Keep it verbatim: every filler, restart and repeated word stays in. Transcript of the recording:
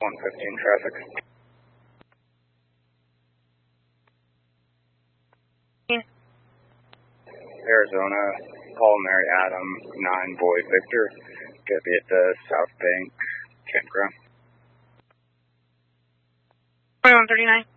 one fifteen traffic. Arizona, Paul Mary Adam, nine Boy Victor, gonna be at the South Bank campground. twenty-one thirty-nine.